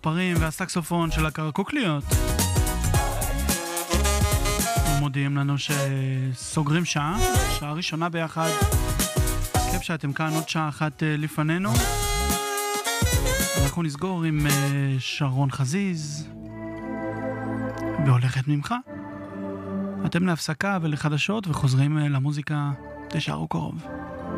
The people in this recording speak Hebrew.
הפרפרים והסקסופון של הקרקוקליות. מודיעים לנו שסוגרים שעה ראשונה ביחד. כיף שאתם כאן, עוד שעה אחת לפנינו. אנחנו נסגור עם שרון חזיז והולכת ממך. אתם להפסקה ולחדשות וחוזרים למוזיקה. תשארו קרוב.